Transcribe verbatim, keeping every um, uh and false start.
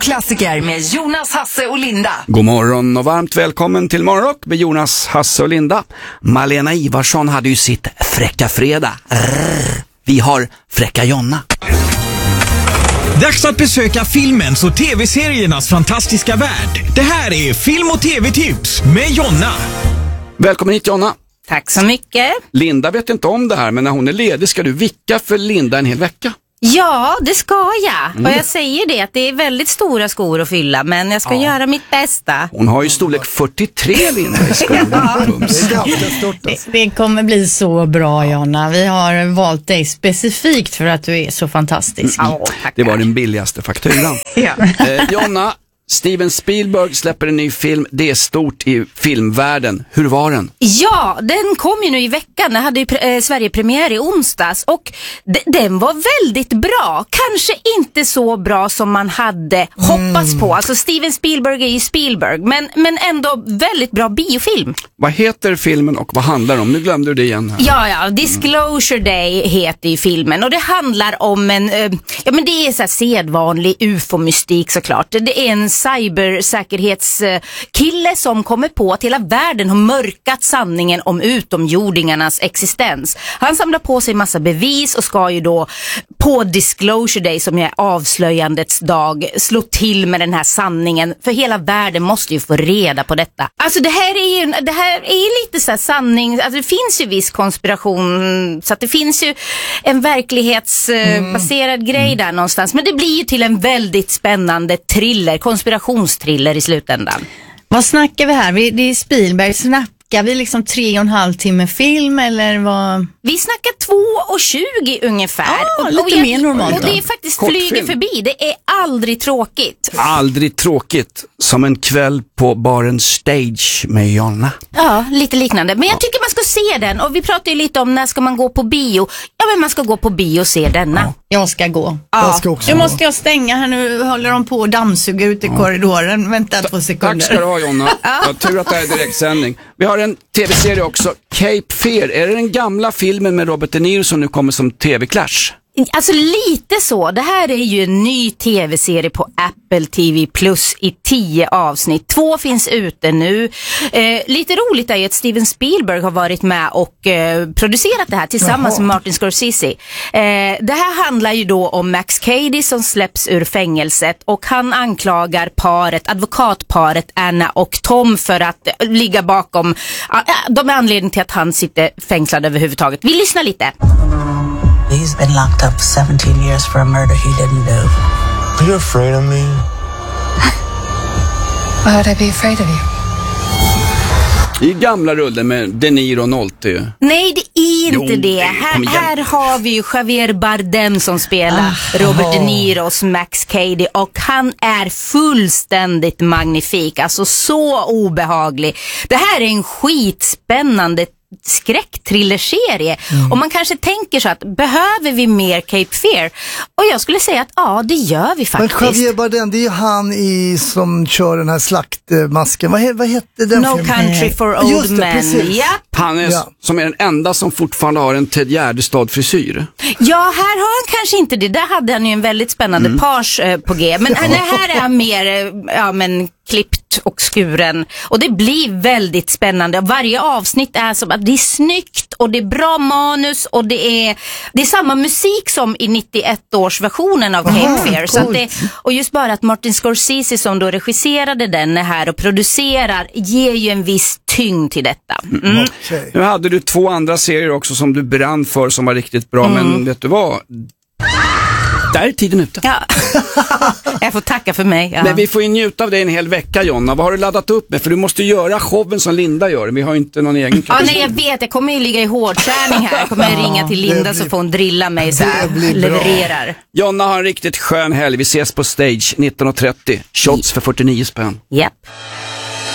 Klassiker med Jonas, Hasse och Linda. God morgon och varmt välkommen till Morgonrock med Jonas, Hasse och Linda. Malena Ivarsson hade ju sitt fräcka fredag. Rrr. Vi har fräcka Jonna. Dags att besöka filmens och tv-seriernas fantastiska värld. Det här är Film- och tv-tips med Jonna. Välkommen hit Jonna. Tack så mycket. Linda vet inte om det här, men när hon är ledig ska du vicka för Linda en hel vecka. Ja, det ska jag. Mm. Och jag säger det att det är väldigt stora skor att fylla, men jag ska Ja. göra mitt bästa. Hon har ju storlek fyrtiotre, Linda, i skolan. Det, det kommer bli så bra, Jonna. Vi har valt dig specifikt för att du är så fantastisk. Ja, tackar. Det var den billigaste fakturan. Ja. eh, Jonna, Steven Spielberg släpper en ny film. Det är stort i filmvärlden. Hur var den? Ja, den kom ju nu i veckan. Den hade ju pre- eh, Sverige-premiär i onsdags och d- den var väldigt bra. Kanske inte så bra som man hade hoppats på. Alltså Steven Spielberg är ju Spielberg, men, men ändå väldigt bra biofilm. Vad heter filmen och vad handlar det om? Nu glömde du det igen här. Ja, ja, Disclosure Day heter ju filmen och det handlar om en, eh, ja men det är så här sedvanlig U F O-mystik såklart. Det är en cybersäkerhetskille som kommer på att hela världen har mörkat sanningen om utomjordingarnas existens. Han samlar på sig massa bevis och ska ju då på Disclosure Day, som är avslöjandets dag, slå till med den här sanningen, för hela världen måste ju få reda på detta. Alltså det här är ju, det här är lite så här sanning, alltså det finns ju viss konspiration, så att det finns ju en verklighetsbaserad mm. grej där någonstans, men det blir ju till en väldigt spännande thriller, konspirationstriller i slutändan. Vad snackar vi här? Vi, det är Spielberg. Snackar vi liksom tre och en halv timme film eller vad? Vi snackar två och tjugo ungefär. Ah, och, lite och jag, mer normalt. Och det är faktiskt Kortfilm. flyger förbi. Det är aldrig tråkigt. Aldrig tråkigt. Som en kväll på baren Stage med Jonna. Ja, lite liknande. Men jag tycker man ska se den. Och vi pratar ju lite om när ska man gå på bio. Ja, men man ska gå på bio och se denna. Ja. Jag ska gå. Ja. Jag ska också Nu gå. måste jag stänga här, nu håller de på att dammsuga ut i ja. korridoren. Vänta två sekunder. Tack ska du ha Jonna. Ja, tur att det här är direktsändning. Vi har en tv-serie också, Cape Fear. Är det den gamla filmen med Robert De Niro som nu kommer som tv-clash? Alltså lite så. Det här är ju en ny tv-serie på Apple T V Plus i tio avsnitt. Två finns ute nu. Eh, lite roligt är ju att Steven Spielberg har varit med och eh, producerat det här tillsammans Jaha. med Martin Scorsese. Eh, det här handlar ju då om Max Cady som släpps ur fängelset och han anklagar paret, advokatparet Anna och Tom för att eh, ligga bakom eh, de är anledningen till att han sitter fängslad överhuvudtaget. Vi lyssnar lite. He's been locked up for seventeen years for a murder he didn't do. Are you afraid of me? Why would I be afraid of you? I gamla rullen med De Niro och Nolte ju. Nej, det är inte Jo, det. kom Här, igen. här har vi ju Javier Bardem som spelar Ah, Robert De oh. Niros Max Cady och han är fullständigt magnifik. Alltså så obehaglig. Det här är en skitspännande skräckthrillerserie. Mm. Och man kanske tänker så att behöver vi mer Cape Fear? Och jag skulle säga att ja, det gör vi faktiskt. Men Javier Bardem, det är ju han i, som kör den här slaktmasken. Vad, he, vad hette den No filmen? Country for Old Just det, Men. precis. Ja. Han är Ja. som är den enda som fortfarande har en Ted Gärdestad-frisyr. Ja, här har han kanske inte det. Där hade han ju en väldigt spännande mm. page eh, på G. Men ja. här är han mer eh, ja, men, klippt och skuren. Och det blir väldigt spännande. Varje avsnitt är som att det är snyggt och det är bra manus och det är, det är samma musik som i nittioett års versionen av Cape Aha, Fear. Så att det, och just bara att Martin Scorsese som då regisserade den är här och producerar ger ju en viss tyngd till detta. Mm. Okay. Nu hade du två andra serier också som du brann för som var riktigt bra, mm. men vet du vad? Där är tiden ute. Ja. Jag får tacka för mig. Ja. Men vi får ju njuta av det en hel vecka, Jonna. Vad har du laddat upp med? För du måste göra showen som Linda gör. Vi har ju inte någon egen Ja, nej, jag vet. Jag kommer ju ligga i hårdträning här. Jag kommer ja, ringa till Linda blir, så får hon drilla mig så här. Levererar. Jonna har en riktigt skön helg. Vi ses på Stage nitton och trettio. Shots för fyrtionio spänn. Japp.